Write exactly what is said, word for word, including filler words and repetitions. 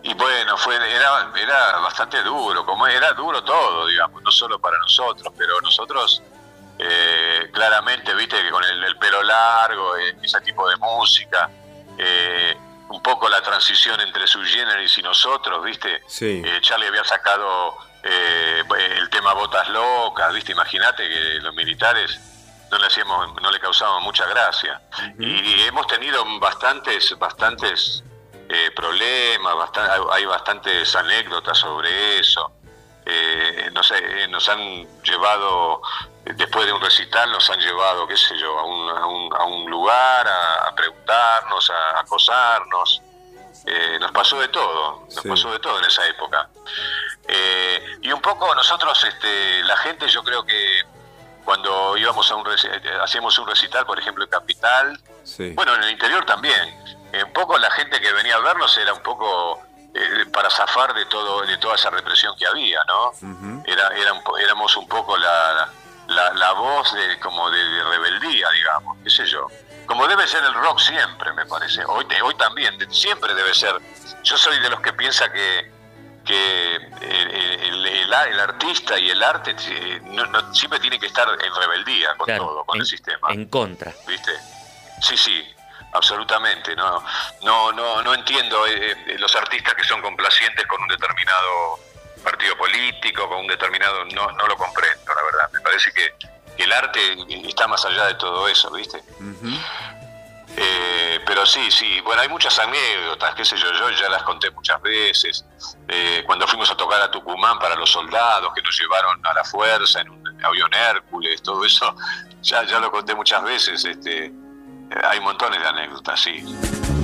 Y bueno, fue era era bastante duro, como era duro todo, digamos, no solo para nosotros, pero nosotros eh, claramente, viste, que con el, el pelo largo, eh, ese tipo de música, eh, un poco la transición entre Sui Generis y nosotros, viste. Sí. Eh, Charlie había sacado eh, el tema Botas Locas, viste, imagínate que los militares no le hacíamos, no le causábamos mucha gracia. Uh-huh. Y hemos tenido bastantes, bastantes eh, problemas, bastante, hay bastantes anécdotas sobre eso. Eh, no sé, nos han llevado, después de un recital, nos han llevado, qué sé yo, a un, a un, a un lugar, a, a preguntarnos, a acosarnos. Eh, nos pasó de todo, nos sí. pasó de todo en esa época. Eh, y un poco nosotros, este, la gente, yo creo que cuando íbamos a un hacíamos un recital, por ejemplo, en Capital, sí. bueno, en el interior también, eh, un poco la gente que venía a vernos era un poco eh, para zafar de todo, de toda esa represión que había, ¿no? Uh-huh. Era, era un, éramos un poco la, la, la voz de, como de, de rebeldía, digamos, qué sé yo. Como debe ser el rock siempre, me parece. Hoy, hoy también, siempre debe ser. Yo soy de los que piensa que, que el, el, el, el artista y el arte no, no, siempre tiene que estar en rebeldía con claro, todo, con en, el sistema. En contra. ¿Viste? Sí, sí, absolutamente. No, no, no, no entiendo eh, los artistas que son complacientes con un determinado partido político, con un determinado... No, no lo comprendo, la verdad. Me parece que el arte está más allá de todo eso, ¿viste? Uh-huh. Eh, pero sí, sí, bueno, hay muchas anécdotas, qué sé yo, yo ya las conté muchas veces. Eh, cuando fuimos a tocar a Tucumán para los soldados que nos llevaron a la fuerza en un avión Hércules, todo eso, ya, ya lo conté muchas veces. Este, eh, hay montones de anécdotas, sí.